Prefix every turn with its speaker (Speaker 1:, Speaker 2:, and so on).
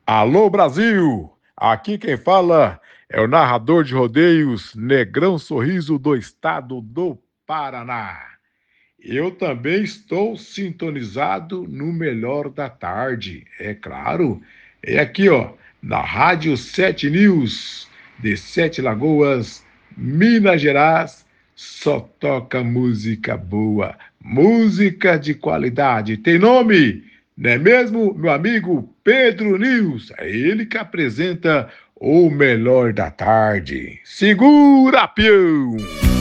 Speaker 1: Alô Brasil! Aqui quem fala é o narrador de rodeios Negrão Sorriso do estado do Paraná. Eu também estou sintonizado no melhor da tarde, é claro. É aqui, ó, na Rádio 7 News, de Sete Lagoas, Minas Gerais, só toca música boa, música de qualidade. Tem nome? Não é mesmo, meu amigo Pedro News? É ele que apresenta o melhor da tarde. Segura, peão!